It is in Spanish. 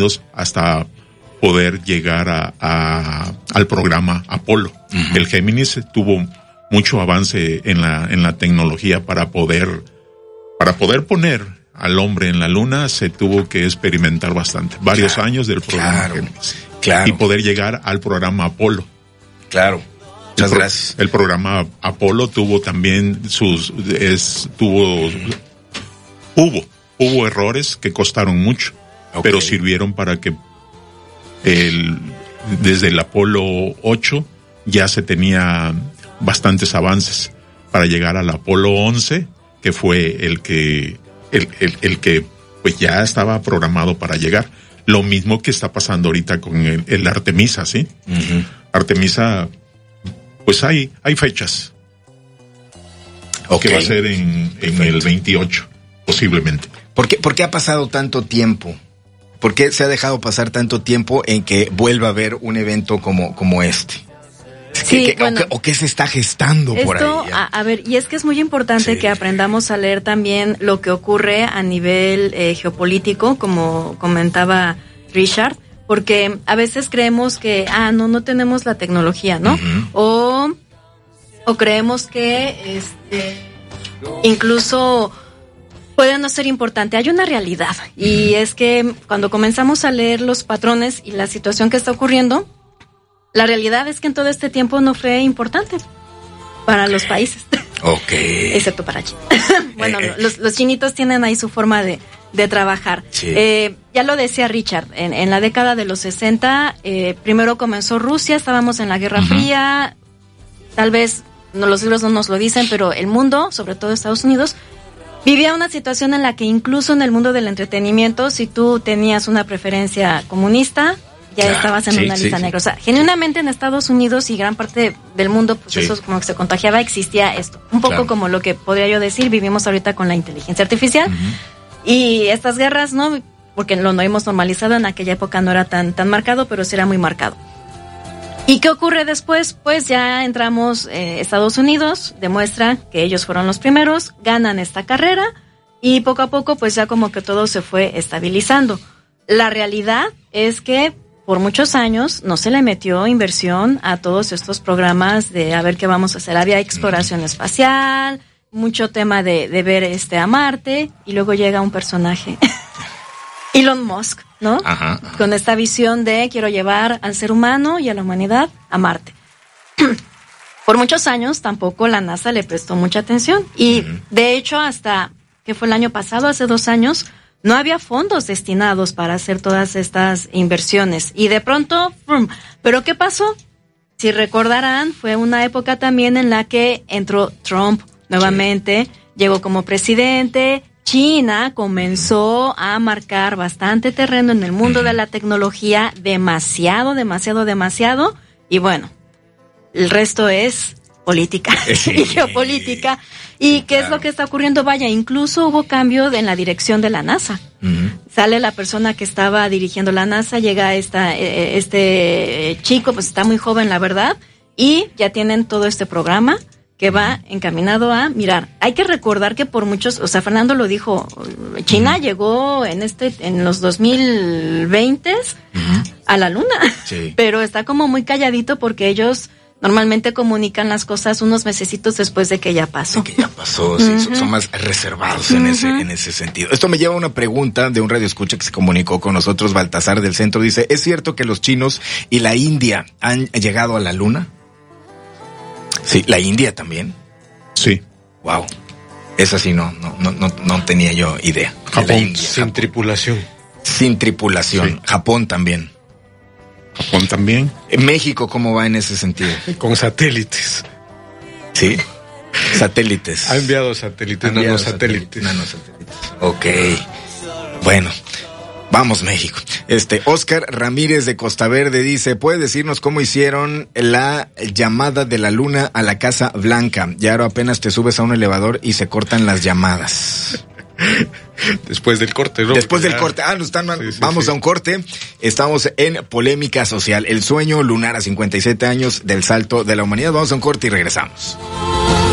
Unidos hasta poder llegar al programa Apolo. Uh-huh. El Géminis tuvo mucho avance en la tecnología para poder poner al hombre en la luna. Se tuvo que experimentar bastante, varios años del programa Géminis. Claro. Y poder llegar al programa Apolo. Claro. Muchas gracias. El programa Apolo tuvo también hubo errores que costaron mucho, pero sirvieron para que desde el Apolo 8 ya se tenía bastantes avances para llegar al Apolo 11, que fue el que pues ya estaba programado para llegar. Lo mismo que está pasando ahorita con el Artemisa, ¿sí? Uh-huh. Artemisa, pues hay fechas. Que va a ser en el 28, posiblemente. ¿Por qué ha pasado tanto tiempo? ¿Por qué se ha dejado pasar tanto tiempo en que vuelva a haber un evento como este? Sí, ¿O qué se está gestando por ahí? A ver, y es que es muy importante que aprendamos a leer también lo que ocurre a nivel geopolítico, como comentaba Richard, porque a veces creemos que, no tenemos la tecnología, ¿no? Uh-huh. O creemos que incluso puede no ser importante. Hay una realidad, y es que cuando comenzamos a leer los patrones y la situación que está ocurriendo, la realidad es que en todo este tiempo no fue importante para los países. Excepto para China. Bueno, los chinitos tienen ahí su forma de trabajar. Sí. Ya lo decía Richard, en la década de los 60, primero comenzó Rusia, estábamos en la Guerra Fría, tal vez los libros no nos lo dicen, pero el mundo, sobre todo Estados Unidos, vivía una situación en la que incluso en el mundo del entretenimiento, si tú tenías una preferencia comunista, ya estabas en una lista negra. O sea, genuinamente en Estados Unidos y gran parte del mundo, pues eso como que se contagiaba, existía esto. Un poco como lo que podría yo decir, vivimos ahorita con la inteligencia artificial. Y estas guerras, ¿no? Porque lo no hemos normalizado, en aquella época no era tan marcado, pero sí era muy marcado. ¿Y qué ocurre después? Pues ya entramos, Estados Unidos demuestra que ellos fueron los primeros, ganan esta carrera y poco a poco pues ya como que todo se fue estabilizando. La realidad es que por muchos años no se le metió inversión a todos estos programas de a ver qué vamos a hacer. Había exploración espacial, mucho tema de ver a Marte, y luego llega un personaje, Elon Musk, ¿no? Ajá. Con esta visión de quiero llevar al ser humano y a la humanidad a Marte. Por muchos años tampoco la NASA le prestó mucha atención y de hecho hasta que fue el año pasado, hace 2 años, no había fondos destinados para hacer todas estas inversiones. Y de pronto, ¿pero qué pasó? Si recordarán, fue una época también en la que entró Trump nuevamente, llegó como presidente. China comenzó a marcar bastante terreno en el mundo de la tecnología, demasiado. Y bueno, el resto es política y geopolítica. ¿Y qué es lo que está ocurriendo? Vaya, incluso hubo cambio en la dirección de la NASA. Sale la persona que estaba dirigiendo la NASA, llega este chico, pues está muy joven, la verdad, y ya tienen todo este programa que va encaminado a mirar. Hay que recordar que por muchos, o sea, Fernando lo dijo, China llegó en los 2020 a la Luna, pero está como muy calladito porque ellos normalmente comunican las cosas unos mesecitos después de que ya pasó. Son más reservados en ese sentido. Esto me lleva a una pregunta de un radioescucha que se comunicó con nosotros, Baltasar del Centro. Dice, ¿es cierto que los chinos y la India han llegado a la Luna? Sí, ¿la India también? Sí. Wow. Esa sí no tenía yo idea. Japón, sin tripulación. Sin tripulación. Sí. Japón también. Japón también. México, ¿cómo va en ese sentido? Con satélites. Sí. Satélites. Ha enviado satélites, nanosatélites. Ok. Bueno. Vamos, México. Oscar Ramírez de Costa Verde dice, ¿puede decirnos cómo hicieron la llamada de la Luna a la Casa Blanca? Ya ahora apenas te subes a un elevador y se cortan las llamadas. Después del corte, ¿no? Después del corte. Vamos a un corte. Estamos en Polémica Social. El sueño lunar a 57 años del salto de la humanidad. Vamos a un corte y regresamos.